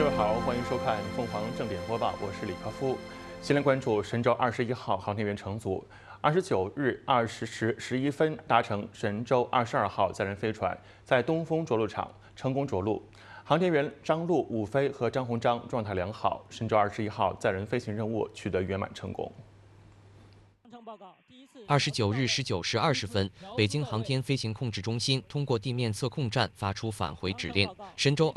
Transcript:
各位好，欢迎收看凤凰正点播报，我是李克夫。先来关注神舟21号航天员乘组29日20时11分搭乘神舟22号载人飞船，在东风着陆场成功着陆。航天员张陆、武飞和张鸿章状态良好，神舟21号载人飞行任务取得圆满成功。 29日19时20分，北京航天飞行控制中心通过地面测控站发出返回指令，神舟